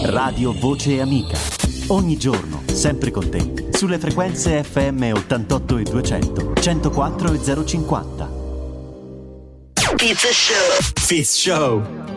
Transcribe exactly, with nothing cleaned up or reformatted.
Radio Voce Amica. Ogni giorno, sempre con te, sulle frequenze F M ottantotto e duecento, centoquattro e zero cinquanta. Pizza Show. Fizz Show.